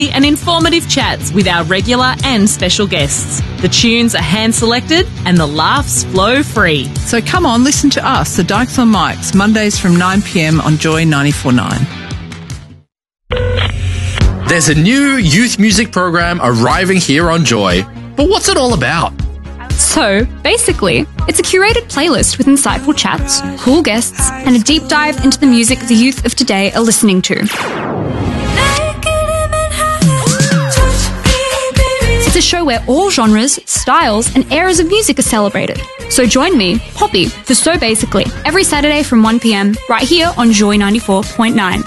and informative chats with our regular and special guests. The tunes are hand-selected and the laughs flow free. So come on, listen to us, the Dykes on Mics, Mondays from 9 p.m. on Joy 94.9. There's a new youth music program arriving here on Joy. But what's it all about? So, basically, it's a curated playlist with insightful chats, cool guests, and a deep dive into the music the youth of today are listening to. It's a show where all genres, styles, and eras of music are celebrated. So join me, Poppy, for So Basically, every Saturday from 1 p.m, right here on Joy 94.9.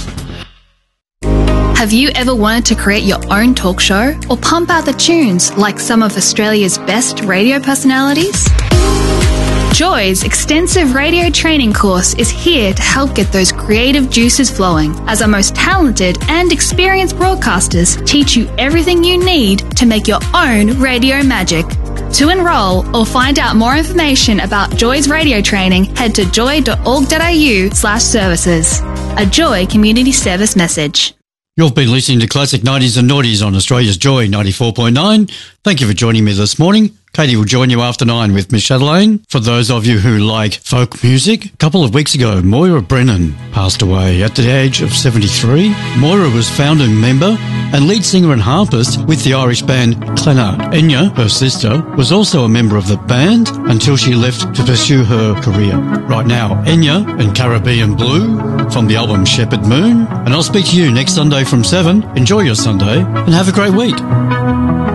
Have you ever wanted to create your own talk show or pump out the tunes like some of Australia's best radio personalities? Joy's extensive radio training course is here to help get those creative juices flowing as our most talented and experienced broadcasters teach you everything you need to make your own radio magic. To enrol or find out more information about Joy's radio training, head to joy.org.au/services. A Joy Community Service message. You've been listening to Classic 90s and Noughties on Australia's Joy 94.9. Thank you for joining me this morning. Katie will join you after 9 with Miss Chatelaine. For those of you who like folk music, a couple of weeks ago, Moira Brennan passed away at the age of 73. Moira was founder member and lead singer and harpist with the Irish band Clena. Enya, her sister, was also a member of the band until she left to pursue her career. Right now, Enya and Caribbean Blue from the album Shepherd Moon. And I'll speak to you next Sunday from 7. Enjoy your Sunday and have a great week.